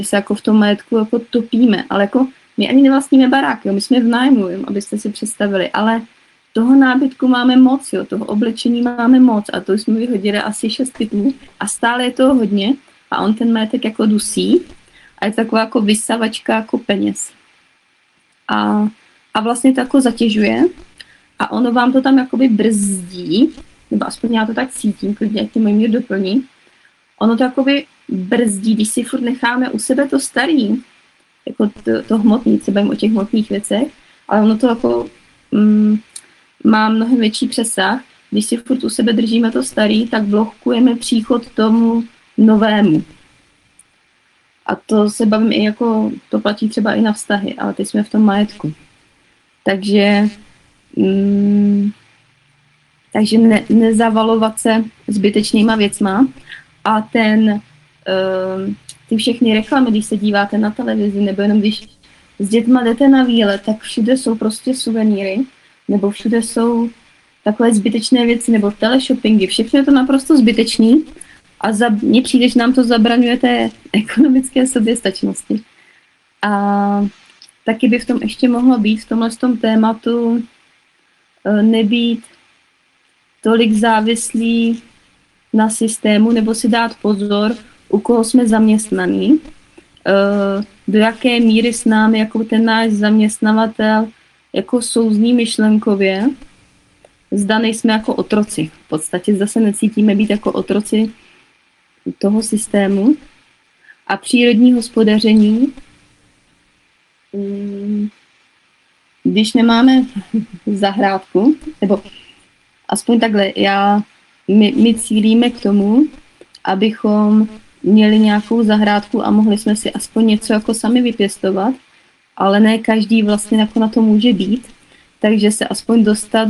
se jako v tom majetku jako topíme, ale jako my ani nevlastníme barák, jo, my jsme v nájmu, jo, abyste si představili, ale toho nábytku máme moc, jo, toho oblečení máme moc a to jsme vyhodili asi 6 typů a stále je toho hodně a on ten majetek jako dusí a je taková jako vysavačka jako peněz. A vlastně to jako zatěžuje a ono vám to tam jakoby brzdí, nebo aspoň já to tak cítím, klidně, jak ty moji mě doplní, ono to jakoby brzdí, když si furt necháme u sebe to starý, jako to hmotný, se bavím o těch hmotných věcech, ale ono to jako má mnohem větší přesah. Když si furt u sebe držíme to starý, tak blokujeme příchod tomu novému. A to se bavím i jako, to platí třeba i na vztahy, ale teď jsme v tom majetku. Takže nezavalovat se zbytečnýma věcma a ty všechny reklamy, když se díváte na televizi, nebo jenom když s dětma jdete na výlet, tak všude jsou prostě suvenýry, nebo všude jsou takové zbytečné věci, nebo teleshoppingy, všechno je to naprosto zbytečný a mně přijde, že nám to zabraňuje té ekonomické soběstačnosti. A taky by v tom ještě mohlo být, v tomhle tématu, nebýt tolik závislý na systému, nebo si dát pozor, u koho jsme zaměstnaní, do jaké míry s námi jako ten náš zaměstnavatel jako souzní myšlenkově, zda nejsme jako otroci. V podstatě zase necítíme být jako otroci toho systému. A přírodní hospodaření, když nemáme zahrádku, nebo aspoň takhle, my cílíme k tomu, abychom měli nějakou zahrádku a mohli jsme si aspoň něco jako sami vypěstovat, ale ne každý vlastně jako na to může být, takže se aspoň dostat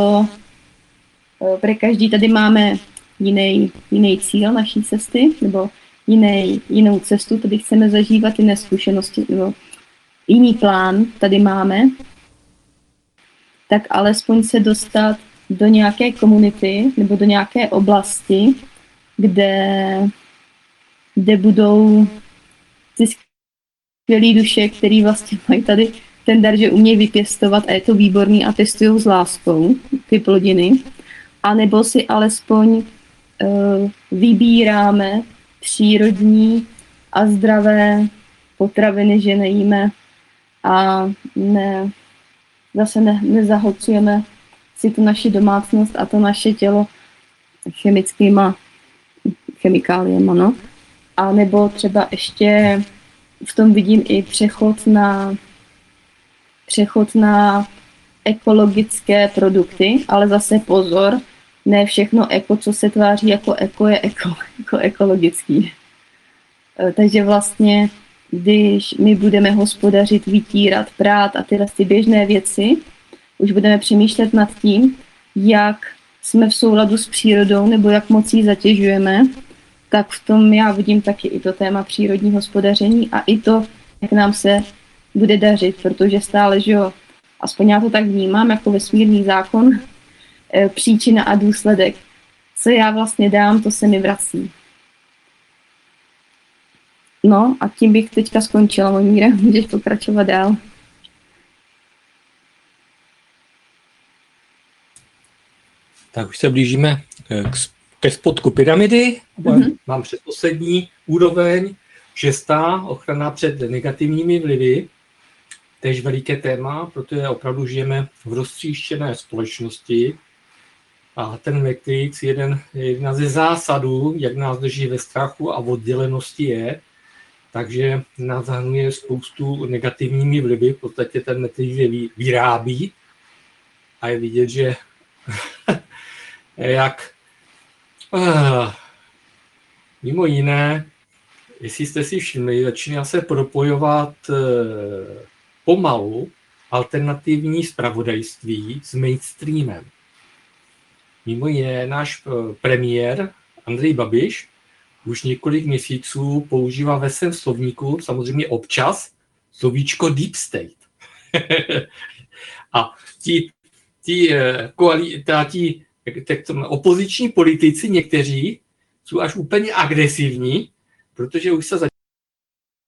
pro každý tady máme jiný cíl naší cesty, nebo jinou cestu, tady chceme zažívat jiné zkušenosti, nebo jiný plán tady máme, tak alespoň se dostat do nějaké komunity nebo do nějaké oblasti, kde budou ty skvělý duše, který vlastně mají tady ten dar, že umějí vypěstovat a je to výborný a testujou s láskou ty plodiny. A nebo si alespoň vybíráme přírodní a zdravé potraviny, že nejíme a nezahlcujeme si tu naši domácnost a to naše tělo chemikáliema, no. A nebo třeba ještě v tom vidím i přechod na ekologické produkty, ale zase pozor, ne všechno eko, co se tváří jako eko, je jako ekologický. Takže vlastně, když my budeme hospodařit, vytírat, prát a tyhle ty běžné věci, už budeme přemýšlet nad tím, jak jsme v souladu s přírodou nebo jak moc ji zatěžujeme, tak v tom já vidím taky i to téma přírodní hospodaření a i to, jak nám se bude dařit, protože stále, že jo, aspoň já to tak vnímám jako vesmírný zákon, příčina a důsledek. Co já vlastně dám, to se mi vrací. No a tím bych teďka skončila, Mojmíre, můžeš pokračovat dál. Tak už se blížíme ke spodku pyramidy. Mám předposlední úroveň, 6. ochrana před negativními vlivy. Tež veliké téma, protože opravdu žijeme v roztříštěné společnosti. A ten Matrix, jedna ze zásadů, jak nás drží ve strachu a oddělenosti je, takže nás zahrnuje spoustu negativními vlivy. V podstatě ten Matrix je vyrábí a je vidět, že jak mimo jiné, jestli jste si všimli, začíná se propojovat pomalu alternativní zpravodajství s mainstreamem. Mimo jiné náš premiér Andrej Babiš už několik měsíců používá ve svém slovníku, samozřejmě občas, slovíčko deep state. A ti opoziční politici někteří jsou až úplně agresivní, protože už se